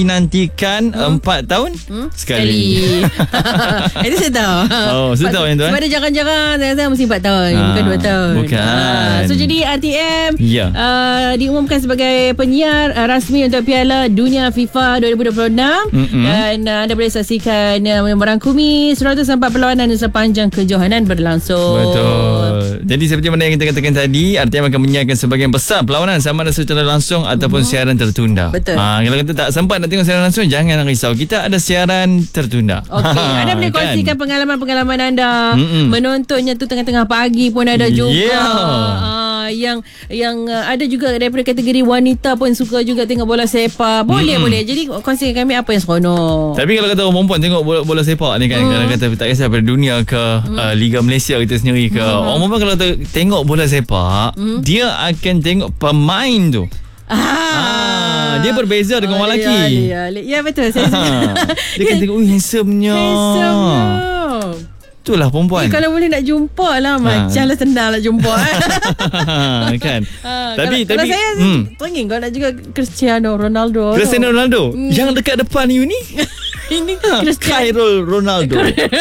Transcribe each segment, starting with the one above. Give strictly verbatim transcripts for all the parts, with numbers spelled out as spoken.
Nantikan hmm? empat tahun hmm? sekali. Itu saya tahu. Oh, saya tahu yang tu. Sebab ada jarang-jarang saya mesti empat tahun, ha, bukan dua tahun. Bukan. Ha, so jadi R T M ya. uh, diumumkan sebagai penyiar uh, rasmi untuk Piala Dunia FIFA dua ribu dua puluh enam. Mm-hmm. Dan uh, anda boleh saksikan uh, merangkumi seratus empat perlawanan sepanjang kejohanan berlangsung. Betul. Jadi seperti mana yang kita katakan tadi, R T M akan menyiarkan sebahagian besar perlawanan sama ada secara langsung ataupun mm-hmm. siaran tertunda. Betul. Ha, kalau kita tak sempat nak tengok siaran langsung, jangan risau, kita ada siaran tertunda. Okey, anda boleh kongsikan kan? pengalaman-pengalaman anda. Mm-mm. Menontonnya tu tengah-tengah pagi pun ada juga. Yeah. Uh, yang yang uh, ada juga daripada kategori wanita pun suka juga tengok bola sepak. Boleh Mm-mm. boleh. Jadi kongsikan kami apa yang seronok. Tapi kalau kata orang perempuan tengok bola, bola sepak ni kan, mm. kalau kata tak kisah pada dunia ke mm. uh, Liga Malaysia kita sendiri ke, mm. orang perempuan kalau tengok bola sepak, mm. dia akan tengok pemain tu. Ah. ah, dia berbeza dengan oh, orang lelaki. Ya, ya, ya betul. Saya dia kan tengok, ui handsome-nya. Handsome-nya. Itulah perempuan. Eh, kalau boleh nak jumpa lah, ha. macam lah senang nak jumpa. kan. Ha, tapi kalau, tapi kalau saya hmm. teringin kau nak juga Cristiano Ronaldo. Cristiano Ronaldo hmm. yang dekat depan you ni. Ini Cristiano Ronaldo.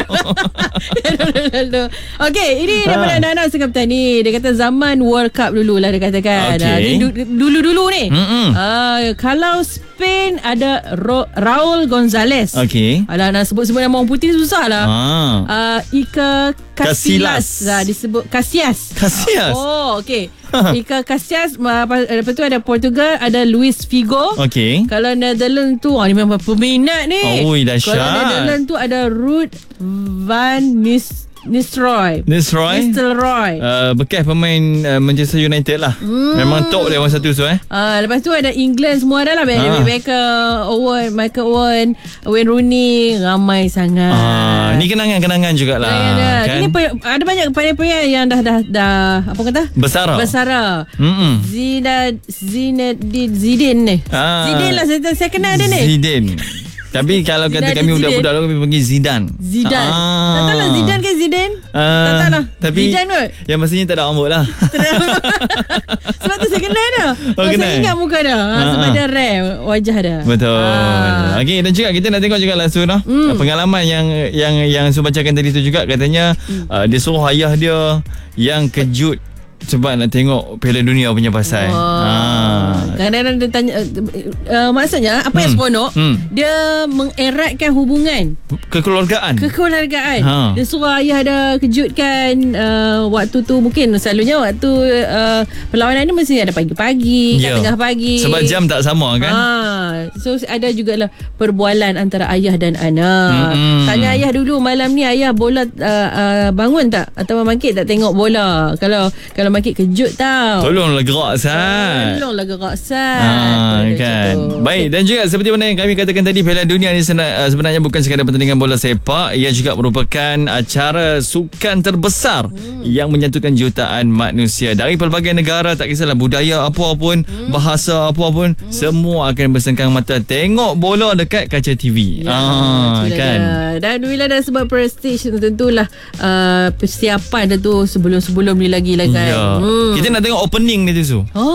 Ronaldo. Okey, ini ha. daripada anak-anak sekaptan ni. Dia kata zaman World Cup dulu lah dia katakan. Okay. Ha, dulu-dulu ni. Uh, kalau Spain ada Ro- Raul Gonzalez. Okey. Alah, nak sebut-sebut nama orang putih susah lah. Ha. Uh, Iker Casillas. Casillas. Disebut Casillas. Casillas. Oh, okey. Iker Casillas. Lepas tu ada Portugal, ada Luis Figo. Okey. Kalau Netherlands tu, oh, ni memang peminat ni. Oh, dahsyat. Kalau Netherlands tu ada Ruud van Nis Nistelrooy. Nistelrooy. Nistelrooy. Uh, bekas pemain uh, Manchester United lah. Hmm. Memang top dia orang satu tu eh. Uh, lepas tu ada England semua ada lah. Ah. Beckham, Owen, Michael Owen, Wayne Rooney, ramai sangat. Ah, ni kenangan-kenangan jugalah. Kenangan kan? Ini pe- ada banyak pemain-pemain yang dah dah dah apa kata? Bersara. Bersara. Hmm. Zidane Zinedine Zidane ni. Ah. Zidane lah saya, saya kenal dia ni. Zidane. Tapi kalau kata kami budak-budak dulu, kami panggil Zidane. Zidane. Ah. Tak tahu lah Zidane ke Zidane? Ah. Tak tahu lah. Tapi Zidane kot. Yang maksudnya tak ada rambut lah. Sebab tu saya kenal dah. Oh, saya ingat muka dah. Ah. Sebab dia rare wajah dah. Betul. Ah. Okey, dan juga kita nak tengok juga lah Su, no? mm. pengalaman yang yang yang Su bacakan tadi tu juga. Katanya mm. uh, dia suruh ayah dia yang kejut sebab nak tengok Piala Dunia punya pasal. Oh. Ha. Kadang-kadang dia tanya uh, uh, maksudnya apa hmm. yang seronok hmm. dia mengeratkan hubungan kekeluargaan. Kekeluargaan. Ha. Dia suruh ayah dia kejutkan uh, waktu tu, mungkin selalunya waktu uh, perlawanan ni mesti ada pagi-pagi, yeah. kat tengah pagi. Sebab jam tak sama kan? Ha. So ada jugalah perbualan antara ayah dan anak. Hmm. Tanya ayah dulu, malam ni ayah bola uh, uh, bangun tak atau bangkit tak tengok bola? Kalau kalau makin kejut tau. Tolonglah gerak Sat. Tolonglah gerak Sat. Ha, kan. Gitu. Baik, dan juga seperti mana yang kami katakan tadi, Piala Dunia ni sebenarnya bukan sekadar pertandingan bola sepak, ia juga merupakan acara sukan terbesar hmm. yang menyatukan jutaan manusia dari pelbagai negara, tak kisahlah budaya apa pun, hmm. bahasa apa pun, hmm. semua akan bersengkang mata tengok bola dekat kaca T V. Ya, ah, kan. Dah. Dan bila dah sebab prestige, tentulah uh, persiapan dia tu sebelum-sebelum ni lagi lah kan. Ya. Hmm. Kita nak tengok opening ni tu Su. Oh.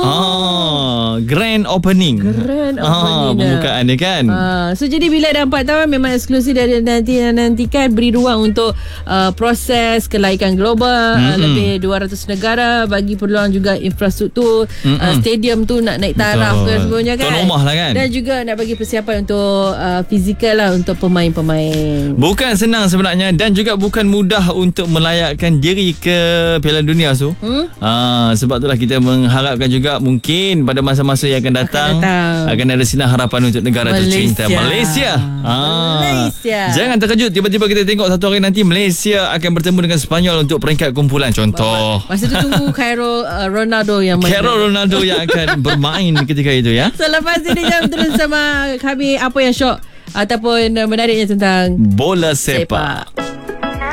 Ah, grand opening. Grand opening. Ah, pembukaan dia kan. Ah, so jadi bila dah empat tahun memang eksklusif dari nanti nantikan, beri ruang untuk uh, proses kelaikan global. Mm-hmm. Lebih dua ratus negara, bagi peluang juga infrastruktur, mm-hmm. uh, stadium tu nak naik taraf ke sebenarnya kan. Tuan rumah lah kan. Dan juga nak bagi persiapan untuk uh, fizikal lah untuk pemain-pemain. Bukan senang sebenarnya, dan juga bukan mudah untuk melayakkan diri ke Piala Dunia Su. Hmm? Ah, sebab itulah kita mengharapkan juga mungkin pada masa-masa yang akan datang akan, datang. akan ada sinar harapan untuk negara Malaysia. tercinta Malaysia. Ah, Malaysia. Jangan terkejut tiba-tiba kita tengok satu hari nanti Malaysia akan bertemu dengan Sepanyol untuk peringkat kumpulan contoh. Masa tu tunggu Cairo uh, Ronaldo yang Cairo Ronaldo yang akan bermain ketika itu ya. Selepas ini jam terus sama kami apa yang syok ataupun menariknya tentang bola sepak.